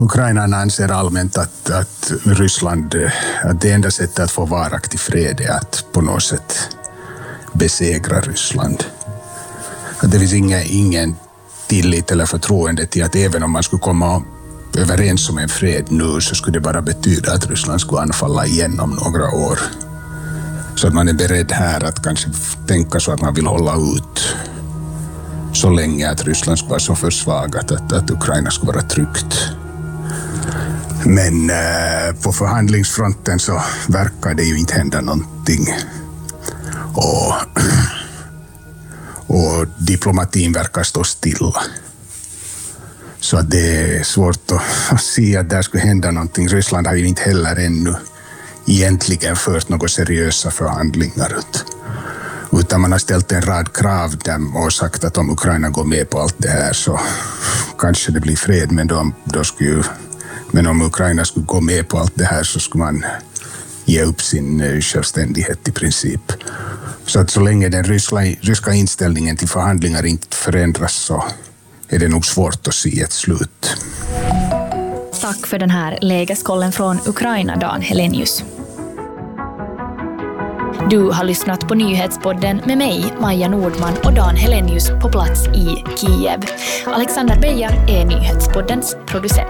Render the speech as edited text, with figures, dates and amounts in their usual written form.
Ukraina anser allmänt att Ryssland, att det enda sättet att få varaktig fred är att på något sätt besegra Ryssland. Att det finns ingen tillit eller förtroende till att även om man skulle komma överens om en fred nu så skulle det bara betyda att Ryssland skulle anfalla igen om några år. Så att man är beredd här att kanske tänka så att man vill hålla ut så länge att Ryssland skulle vara så försvagat att Ukraina skulle vara tryggt. Men på förhandlingsfronten så verkar det ju inte hända någonting. Och diplomatin verkar stå stilla. Så att det är svårt att se att där skulle hända någonting. Ryssland har ju inte heller ännu egentligen fört några seriösa förhandlingar. Utan man har ställt en rad krav där och sagt att om Ukraina går med på allt det här så kanske det blir fred. Men om Ukraina skulle gå med på allt det här så skulle man ge upp sin självständighet i princip. Så att så länge den ryska inställningen till förhandlingar inte förändras så är det nog svårt att se ett slut. Tack för den här lägeskollen från Ukraina, Dan Helenius. Du har lyssnat på Nyhetspodden med mig, Maja Nordman och Dan Helenius på plats i Kiev. Alexander Bejar är Nyhetspoddens producent.